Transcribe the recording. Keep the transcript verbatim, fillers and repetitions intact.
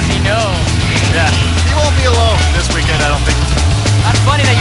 let me know. Yeah, he won't be alone this weekend, I don't think. Not funny that you